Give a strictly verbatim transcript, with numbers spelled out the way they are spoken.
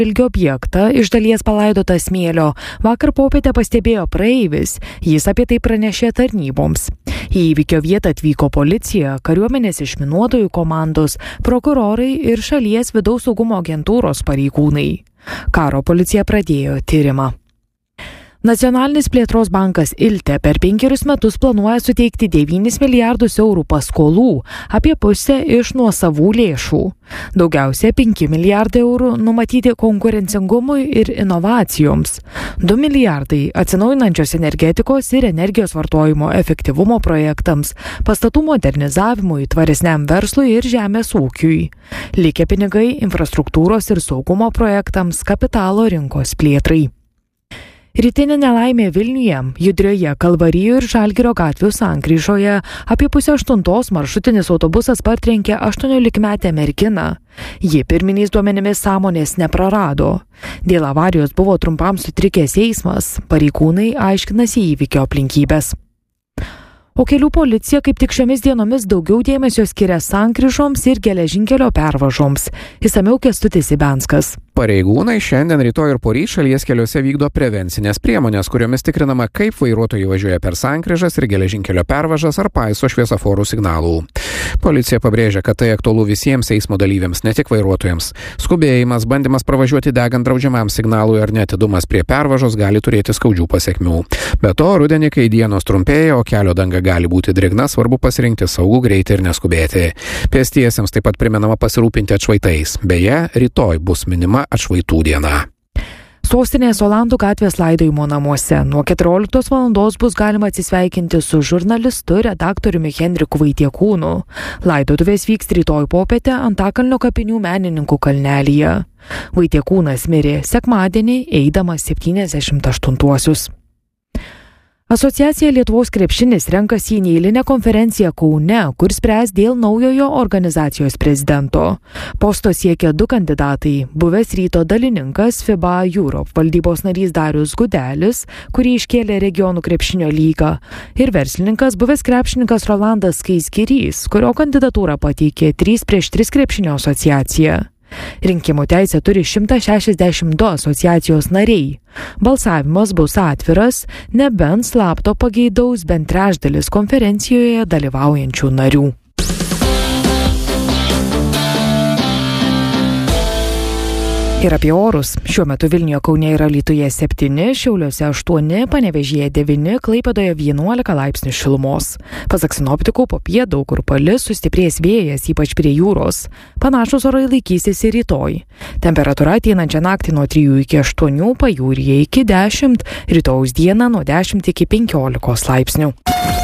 ilgio objektą iš dalies palaidotą smėlio vakar popietę pastebėjo praeivis, jis apie tai pranešė tarnyboms. Į įvykio vietą atvyko policija, kariuomenės išminuotojų komandos, prokurorai ir šalies vidaus saugumo agentūros pareigūnai. Karo policija pradėjo tyrimą. Nacionalinis plėtros bankas Ilte per penkerius metus planuoja suteikti devynis milijardus eurų paskolų, apie pusę iš nuosavų lėšų. Daugiausia penki milijardai eurų numatyti konkurencingumui ir inovacijoms. du milijardai atsinaujinančios energetikos ir energijos vartojimo efektyvumo projektams, pastatų modernizavimui, tvaresniam verslui ir žemės ūkiui. Likę pinigai infrastruktūros ir saugumo projektams, kapitalo rinkos plėtrai. Rytinė nelaimė Vilniuje, Judrioje, Kalvarijų ir Žalgirio gatvių sankryžoje apie pusę aštuntos maršrutinis autobusas partrenkė aštuoniolikmetę merginą. Ji pirminiais duomenimis sąmonės neprarado. Dėl avarijos buvo trumpam sutrikęs eismas, pareigūnai aiškinasi įvykio aplinkybės. O kelių policija kaip tik šiomis dienomis daugiau dėmesio skiria sankryžoms ir geležinkelio pervažoms. Išsamiau Kęstutis Ibenskas. Pareigūnai šiandien, rytoj ir poryt šalies keliuose vykdo prevencinės priemonės, kuriomis tikrinama, kaip vairuotojai važiuoja per sankryžas ir geležinkelio pervažas ar paiso šviesoforų signalų. Policija pabrėžia, kad tai aktualu visiems eismo dalyviams, ne tik vairuotojams. Skubėjimas, bandymas pravažiuoti degant draudžiamam signalui ar netidumas prie pervažos gali turėti skaudžių pasekmių. Be to, rudenį, kai dienos trumpėja, o kelio danga gali būti drėgna, svarbu pasirinkti saugų greitį ir neskubėti. Pėstiesiems taip pat primenama pasirūpinti atšvaitais. Beje, rytoj bus minima atšvaitų diena. Sostinės Olandų gatvės laidojimo namuose nuo keturioliktos valandos bus galima atsisveikinti su žurnalistu, redaktoriumi Henriku Vaitiekūnu. Laidotuvės vyks rytoj popietę Antakalnio kapinių menininkų kalnelyje. Vaitiekūnas mirė sekmadienį, eidamas septyniasdešimt aštuntuosius. Asociacija Lietuvos krepšinis renkasi į neeilinę konferenciją Kaune, kur spręs dėl naujojo organizacijos prezidento. Posto siekia du kandidatai – buvęs Ryto dalininkas FIBA Europe valdybos narys Darius Gudelis, kurį iškėlė regionų krepšinio lygą, ir verslininkas buvęs krepšininkas Rolandas Skaisgirys, kurio kandidatūrą pateikė trys prieš tris krepšinio asociacija. Rinkimų teisę turi šimtas šešiasdešimt du asociacijos nariai. Balsavimas bus atviras, nebent slapto pageidaus bent trečdalis konferencijoje dalyvaujančių narių. Ir apie orus. Šiuo metu Vilniuje, Kaune ir Alytuje septyni, Šiauliuose aštuoni, Panevėžyje devyni, Klaipėdoje vienuolika laipsnių šilumos. Pasak sinoptikų, popiet daug kur palis, sustiprės vėjas, ypač prie jūros. Panašūs orai laikysis ir rytoj. Temperatūra ateinančią naktį nuo trijų iki aštuonių, pajūryje iki dešimt, rytojaus dieną nuo dešimt iki penkiolikos laipsnių.